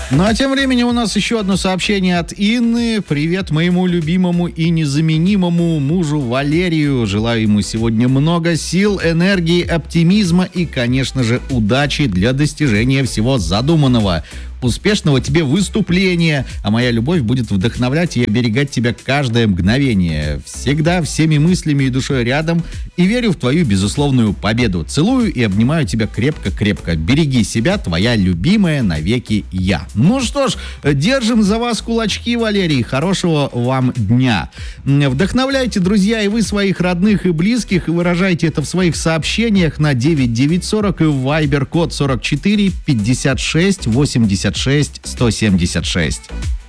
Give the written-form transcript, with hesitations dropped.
Ну а тем временем у нас еще одно сообщение от Инны. Привет моему любимому и незаменимому мужу Валерию. Желаю ему сегодня много сил, энергии, оптимизма и, конечно же, удачи для достижения всего задуманного. Успешного тебе выступления, а моя любовь будет вдохновлять и оберегать тебя каждое мгновение. Всегда всеми мыслями и душой рядом и верю в твою безусловную победу. Целую и обнимаю тебя крепко-крепко. Береги себя, твоя любимая навеки я. Ну что ж, держим за вас кулачки, Валерий. Хорошего вам дня. Вдохновляйте, друзья, и вы своих родных и близких, и выражайте это в своих сообщениях на 9940 и в Viber код 44 56 86 176.